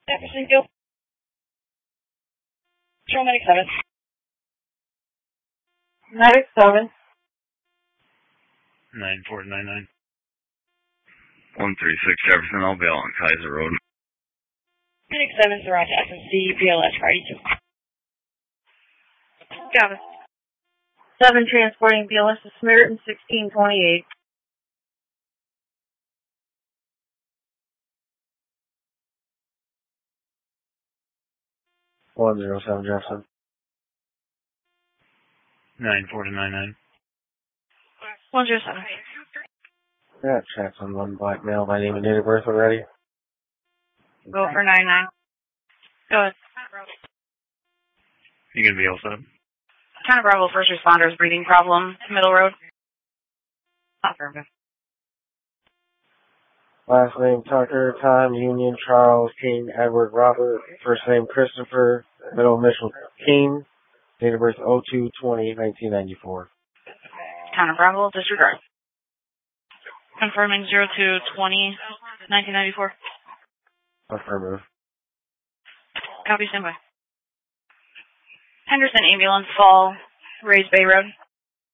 Jefferson Field. Patrol Medic 7. Medic 7. 9499. 136 Jefferson, I'll be out on Kaiser Road. Medic 7, Sriracha SMC, BLS Party 2. Got it. 7 transporting BLS to Samaritan 1628. $107 Jefferson. 9499. 107. Yeah, Jackson 1 black male. My name and date of birth already. Go for 99. Go ahead. You gonna be all set? Town of Bravo first responders breathing problem. Middle road. Affirmative. Last name Tucker, Tom, Union, Charles, King, Edward, Robert. First name Christopher. Middle initial King. Date of birth 02/20/1994. Town of Bravo, disregard. Confirming 02/20/1994. Affirmative. Copy, standby. Henderson ambulance fall, Rays Bay Road.